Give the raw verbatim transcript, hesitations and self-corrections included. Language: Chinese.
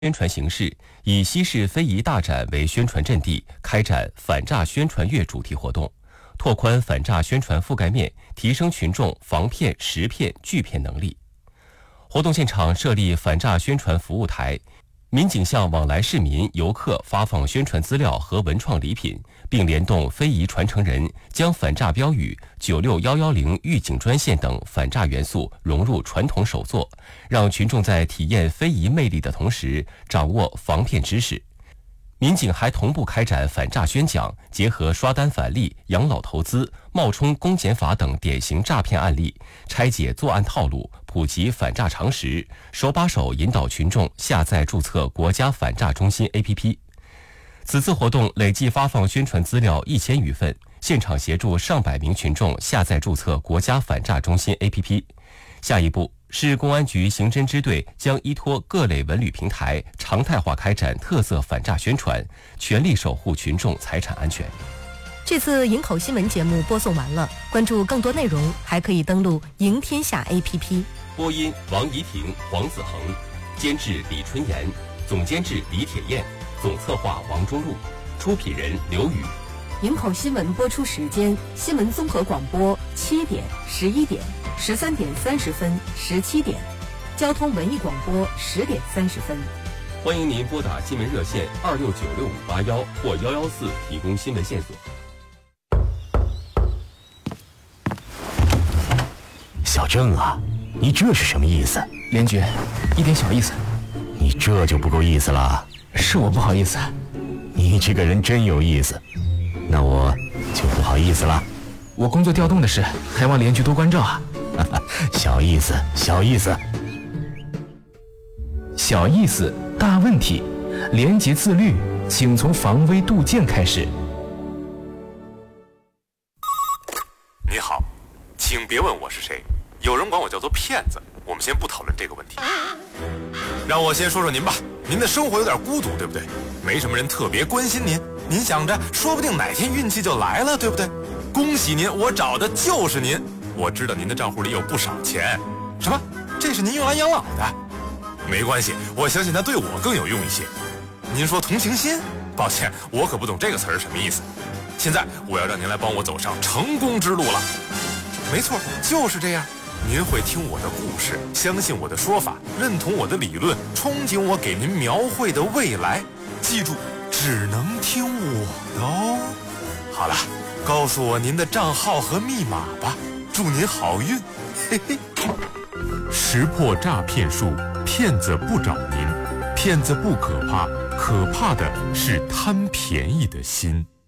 宣传形式，以西市非遗大展为宣传阵地，开展反诈宣传月主题活动，拓宽反诈宣传覆盖面，提升群众防骗、识骗、拒骗能力。活动现场设立反诈宣传服务台，民警向往来市民、游客发放宣传资料和文创礼品，并联动非遗传承人，将反诈标语、九六一一零预警专线等反诈元素融入传统手作，让群众在体验非遗魅力的同时，掌握防骗知识。民警还同步开展反诈宣讲，结合刷单返利、养老投资、冒充公检法等典型诈骗案例，拆解作案套路，普及反诈常识，手把手引导群众下载注册国家反诈中心 A P P。此次活动累计发放宣传资料一千余份，现场协助上百名群众下载注册国家反诈中心 A P P。下一步，市公安局刑侦支队将依托各类文旅平台，常态化开展特色反诈宣传，全力守护群众财产安全。 这次营口新闻节目播送完了，关注更多内容还可以登录赢天下 A P P。 播音王怡婷、黄子恒，监制李春妍，总监制李铁燕，总策划王中路，出品人刘宇。 营口新闻播出时间：新闻综合广播七点、十一点、十三点三十分、十七点；交通文艺广播十点三十分。 欢迎您拨打新闻热线二六九六五八幺或幺幺四提供新闻线索。 小郑啊，你这是什么意思？ 连局，一点小意思。 你这就不够意思了。 是我不好意思。 你这个人真有意思，那我就不好意思了。 我工作调动的事，还望连局多关照啊。 小意思，小意思， 小意思，大问题。廉洁自律，请从防微杜渐开始。 你好，请别问我是谁，有人管我叫做骗子。我们先不讨论这个问题，让我先说说您吧。您的生活有点孤独，对不对？没什么人特别关心您，您想着说不定哪天运气就来了，对不对？恭喜您，我找的就是您。我知道您的账户里有不少钱。什么？这是您用来养老的？没关系，我相信它对我更有用一些。您说同情心？抱歉，我可不懂这个词儿什么意思。现在我要让您来帮我走上成功之路了。没错，就是这样。您会听我的故事，相信我的说法，认同我的理论，憧憬我给您描绘的未来。记住，只能听我的哦。好了，告诉我您的账号和密码吧，祝您好运。嘿嘿。识破诈骗术，骗子不找您，骗子不可怕，可怕的是贪便宜的心。